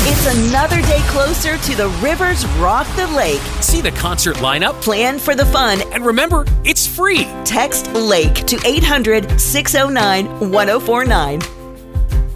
It's another day closer to the Rivers Rock the Lake. See the concert lineup, Plan for the fun, and remember, it's free. text LAKE to 800-609-1049.